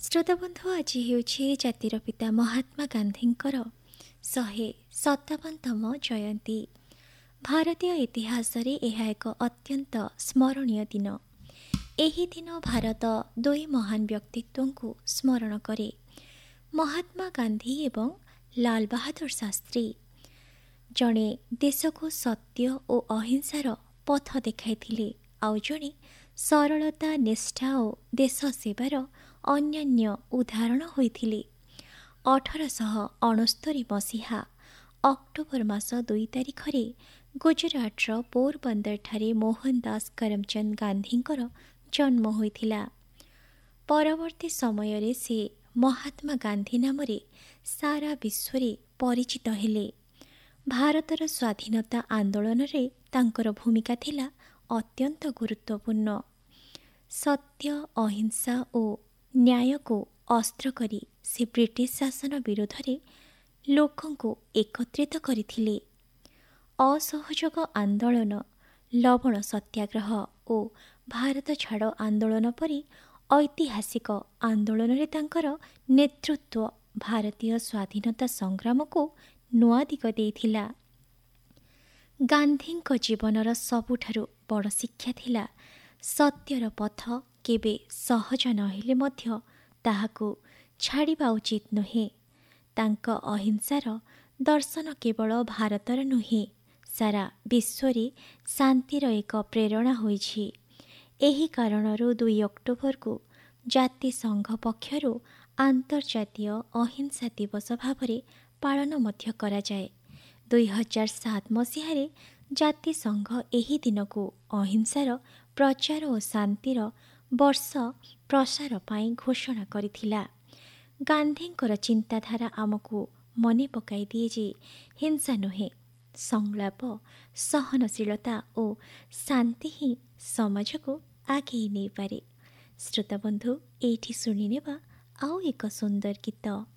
ଶ୍ରୋତାବନ୍ଧୁ ଆଜି ହେଉଛି ଜାତିର ପିତା ମହାତ୍ମା ଗାନ୍ଧୀଙ୍କର 157ତମ ଜୟନ୍ତୀ। ଭାରତୀୟ ଇତିହାସରେ ଏହା ଏକ ଅତ୍ୟନ୍ତ ସ୍ମରଣୀୟ ଦିନ। ଏହି ଦିନ ଭାରତ ଦୁଇ ମହାନ ବ୍ୟକ୍ତିତ୍ୱଙ୍କୁ ସ୍ମରଣ କରେ, ମହାତ୍ମା ଗାନ୍ଧୀ ଏବଂ ଲାଲ ବାହାଦୁର ଶାସ୍ତ୍ରୀ। ଜଣେ ଦେଶକୁ ସତ୍ୟ ଓ ଅହିଂସାର ପଥ ଦେଖାଇଥିଲେ, ଆଉ ଜଣେ ସରଳତା, ନିଷ୍ଠା ଓ ଦେଶ ସେବାର ଅନ୍ୟାନ୍ୟ ଉଦାହରଣ ହୋଇଥିଲେ। 1869 ମସିହା ଅକ୍ଟୋବର ମାସ 2 ତାରିଖରେ ଗୁଜରାଟର ପୋରବନ୍ଦରଠାରେ ମୋହନ ଦାସ କରମଚନ୍ଦ ଗାନ୍ଧୀଙ୍କର ଜନ୍ମ ହୋଇଥିଲା। ପରବର୍ତ୍ତୀ ସମୟରେ ସେ ମହାତ୍ମା ଗାନ୍ଧୀ ନାମରେ ସାରା ବିଶ୍ୱରେ ପରିଚିତ ହେଲେ। ଭାରତର ସ୍ୱାଧୀନତା ଆନ୍ଦୋଳନରେ ତାଙ୍କର ଭୂମିକା ଥିଲା ଅତ୍ୟନ୍ତ ଗୁରୁତ୍ୱପୂର୍ଣ୍ଣ। ସତ୍ୟ, ଅହିଂସା ଓ ନ୍ୟାୟକୁ ଅସ୍ତ୍ର କରି ସେ ବ୍ରିଟିଶ ଶାସନ ବିରୋଧରେ ଲୋକଙ୍କୁ ଏକତ୍ରିତ କରିଥିଲେ। ଅସହଯୋଗ ଆନ୍ଦୋଳନ, ଲବଣ ସତ୍ୟାଗ୍ରହ ଓ ଭାରତ ଛାଡ଼ ଆନ୍ଦୋଳନ ପରି ଐତିହାସିକ ଆନ୍ଦୋଳନରେ ତାଙ୍କର ନେତୃତ୍ୱ ଭାରତୀୟ ସ୍ୱାଧୀନତା ସଂଗ୍ରାମକୁ ନୂଆ ଦିଗ ଦେଇଥିଲା। ଗାନ୍ଧୀଙ୍କ ଜୀବନର ସବୁଠାରୁ ବଡ଼ ଶିକ୍ଷା ଥିଲା ସତ୍ୟର ପଥ କେବେ ସହଜ ନହେଲେ ମଧ୍ୟ ତାହାକୁ ଛାଡ଼ିବା ଉଚିତ ନୁହେଁ। ତାଙ୍କ ଅହିଂସାର ଦର୍ଶନ କେବଳ ଭାରତର ନୁହେଁ, ସାରା ବିଶ୍ୱରେ ଶାନ୍ତିର ଏକ ପ୍ରେରଣା ହୋଇଛି। ଏହି କାରଣରୁ 2 ଅକ୍ଟୋବରକୁ ଜାତିସଂଘ ପକ୍ଷରୁ ଆନ୍ତର୍ଜାତୀୟ ଅହିଂସା ଦିବସ ଭାବରେ ପାଳନ ମଧ୍ୟ କରାଯାଏ। 2007 ମସିହାରେ ଜାତିସଂଘ ଏହି ଦିନକୁ ଅହିଂସାର ପ୍ରଚାର ଓ ଶାନ୍ତିର ବର୍ଷ ପ୍ରସାର ପାଇଁ ଘୋଷଣା କରିଥିଲା। ଗାନ୍ଧୀଙ୍କର ଚିନ୍ତାଧାରା ଆମକୁ ମନେ ପକାଇ ଦିଏ ଯେ ହିଂସା ନୁହେଁ, ସଂଳାପ, ସହନଶୀଳତା ଓ ଶାନ୍ତି ହିଁ ସମାଜକୁ ଆଗେଇ ନେଇପାରେ। ଶ୍ରୋତାବନ୍ଧୁ, ଏଇଠି ଶୁଣିନେବା ଆଉ ଏକ ସୁନ୍ଦର ଗୀତ।